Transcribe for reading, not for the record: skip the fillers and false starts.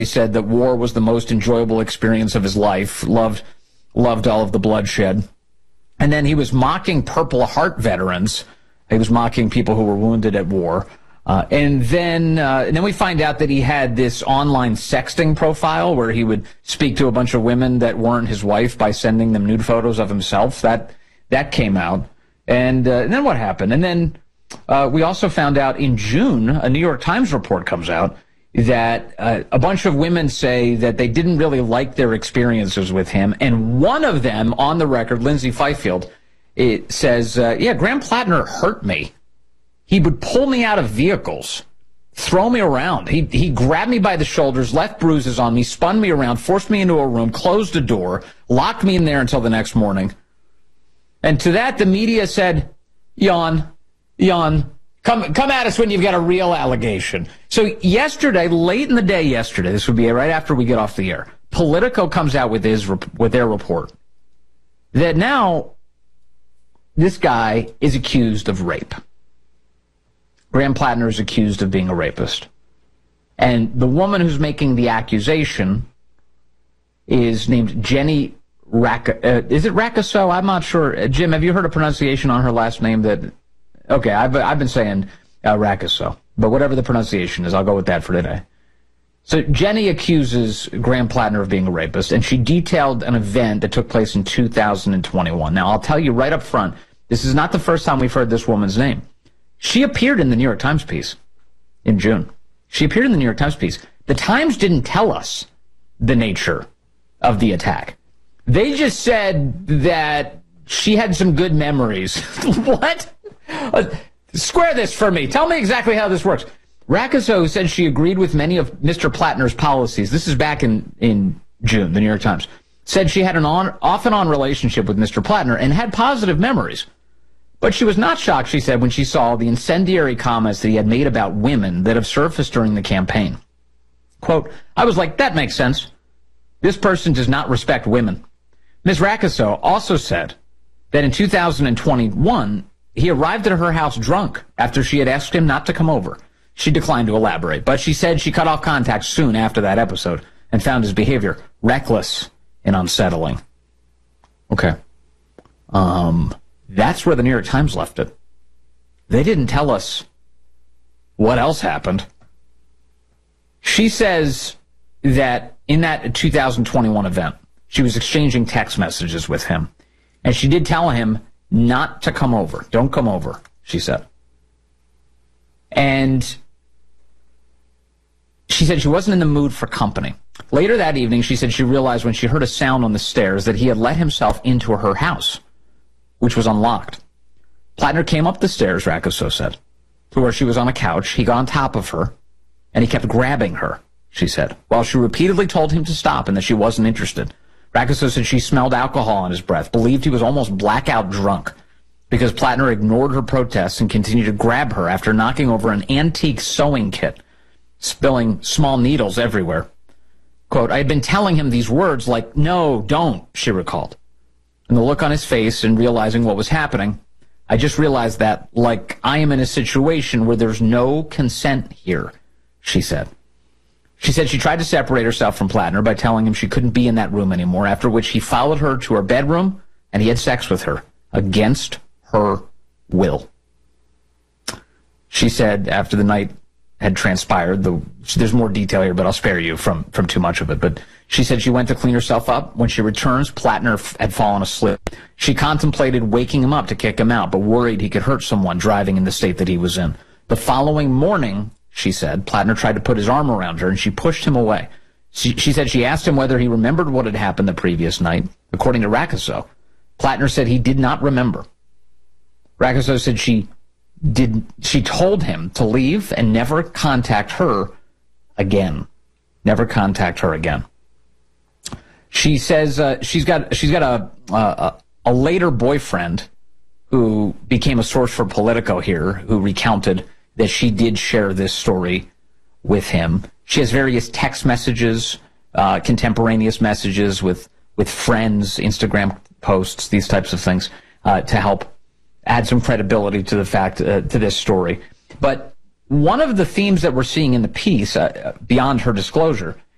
He said that war was the most enjoyable experience of his life, loved all of the bloodshed. And then he was mocking Purple Heart veterans. He was mocking people who were wounded at war. And then we find out that he had this online sexting profile where he would speak to a bunch of women that weren't his wife by sending them nude photos of himself. That came out. And then what happened? And then we also found out in June, a New York Times report comes out that a bunch of women say that they didn't really like their experiences with him. And one of them, on the record, Lindsay Fifield, it says, Graham Plattner hurt me. He would pull me out of vehicles, throw me around. He grabbed me by the shoulders, left bruises on me, spun me around, forced me into a room, closed a door, locked me in there until the next morning. And to that, the media said, yawn, come at us when you've got a real allegation. So yesterday, late in the day yesterday, this would be right after we get off the air, Politico comes out with their report that now this guy is accused of rape. Graham Plattner is accused of being a rapist. And the woman who's making the accusation is named Jenny is it Racasso? I'm not sure. Jim, have you heard a pronunciation on her last name that... Okay, I've been saying Racasso. But whatever the pronunciation is, I'll go with that for today. So Jenny accuses Graham Plattner of being a rapist, and she detailed an event that took place in 2021. Now, I'll tell you right up front, this is not the first time we've heard this woman's name. She appeared in the New York Times piece in June. She appeared in the New York Times piece. The Times didn't tell us the nature of the attack. They just said that she had some good memories. What? Square this for me. Tell me exactly how this works. Racasso said she agreed with many of Mr. Plattner's policies. This is back in June, the New York Times. Said she had an off-and-on relationship with Mr. Plattner and had positive memories. But she was not shocked, she said, when she saw the incendiary comments that he had made about women that have surfaced during the campaign. Quote, I was like, that makes sense. This person does not respect women. Ms. Racasso also said that in 2021, he arrived at her house drunk after she had asked him not to come over. She declined to elaborate, but she said she cut off contact soon after that episode and found his behavior reckless and unsettling. Okay. That's where the New York Times left it. They didn't tell us what else happened. She says that in that 2021 event, she was exchanging text messages with him. And she did tell him not to come over. Don't come over, she said. And she said she wasn't in the mood for company. Later that evening, she said she realized when she heard a sound on the stairs that he had let himself into her house, which was unlocked. Plattner came up the stairs, Racasso said, to where she was on a couch. He got on top of her, and he kept grabbing her, she said, while she repeatedly told him to stop and that she wasn't interested. Racasso said she smelled alcohol on his breath, believed he was almost blackout drunk because Plattner ignored her protests and continued to grab her after knocking over an antique sewing kit, spilling small needles everywhere. Quote, I had been telling him these words like, no, don't, she recalled. And the look on his face and realizing what was happening, I just realized that, like, I am in a situation where there's no consent here, she said. She said she tried to separate herself from Plattner by telling him she couldn't be in that room anymore, after which he followed her to her bedroom and he had sex with her against her will. She said after the night had transpired, there's more detail here, but I'll spare you from too much of it. But she said she went to clean herself up. When she returns, Plattner had fallen asleep. She contemplated waking him up to kick him out, but worried he could hurt someone driving in the state that he was in. The following morning, she said, Plattner tried to put his arm around her, and she pushed him away. She said she asked him whether he remembered what had happened the previous night. According to Racasso, Plattner said he did not remember. Racasso said she told him to leave and never contact her again. Never contact her again. She says she's got a later boyfriend who became a source for Politico here, who recounted that she did share this story with him. She has various text messages, contemporaneous messages with friends, Instagram posts, these types of things, to help add some credibility to the fact, to this story. But one of the themes that we're seeing in the piece, beyond her disclosure,